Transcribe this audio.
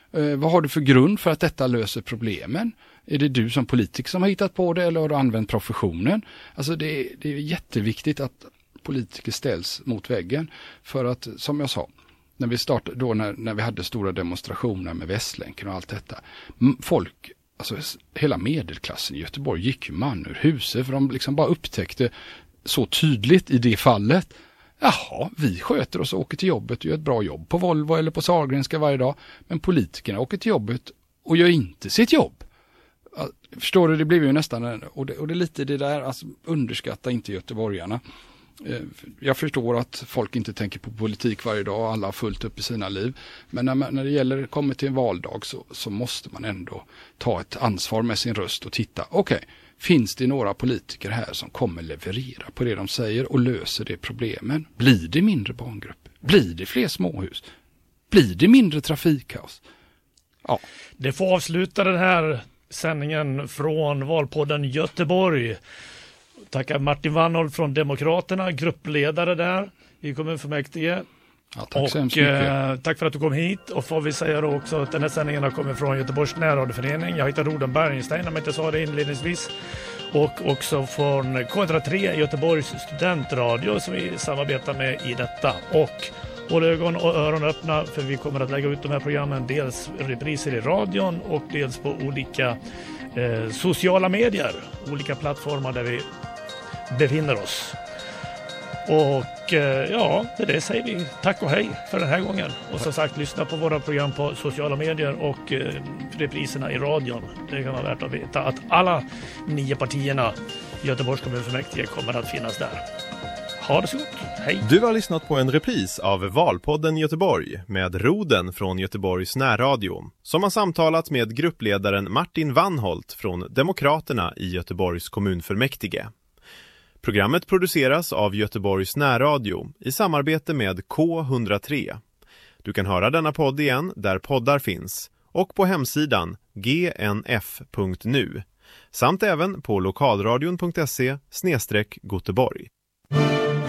Vad har du för grund för att detta löser problemen? Är det du som politiker som har hittat på det eller har du använt professionen? Alltså det är jätteviktigt att politiker ställs mot väggen. För att, som jag sa, när vi startade, då när vi hade stora demonstrationer med Västlänken och allt detta. Folk, alltså hela medelklassen i Göteborg gick ju man ur huset för de liksom bara upptäckte så tydligt i det fallet. Jaha, vi sköter oss och åker till jobbet och gör ett bra jobb på Volvo eller på Sahlgrenska varje dag. Men politikerna åker till jobbet och gör inte sitt jobb. Förstår du, det blev ju nästan, och det är lite det där, alltså underskatta inte göteborgarna. Jag förstår att folk inte tänker på politik varje dag och alla har fullt upp i sina liv. Men när det kommer till en valdag så måste man ändå ta ett ansvar med sin röst och titta. Okej, finns det några politiker här som kommer leverera på det de säger och löser det problemen? Blir det mindre barngrupper? Blir det fler småhus? Blir det mindre trafikkaos? Ja. Det får avsluta den här sändningen från Valpodden Göteborg. Tackar Martin Wannholt från Demokraterna, gruppledare där i kommunfullmäktige. Ja, tack så hemskt mycket. Tack för att du kom hit. Och får vi säga då också att den här sändningen har kommit från Göteborgs närradioförening. Jag heter Roden Bergenstein, om jag inte sa det inledningsvis. Och också från K103, Göteborgs studentradio, som vi samarbetar med i detta. Och håll ögon och öron öppna, för vi kommer att lägga ut de här programmen dels repriser i radion och dels på olika sociala medier, olika plattformar där vi befinner oss. Och ja, det säger vi tack och hej för den här gången. Och som sagt, lyssna på våra program på sociala medier och repriserna i radion. Det kan vara värt att veta att alla 9 partierna i Göteborgs kommunfullmäktige kommer att finnas där. Ha det så gott, hej! Du har lyssnat på en repris av Valpodden Göteborg med Roden från Göteborgs närradio, som har samtalat med gruppledaren Martin Wannholt från Demokraterna i Göteborgs kommunfullmäktige. Programmet produceras av Göteborgs närradio i samarbete med K103. Du kan höra denna podd igen där poddar finns och på hemsidan gnf.nu samt även på lokalradion.se/Göteborg.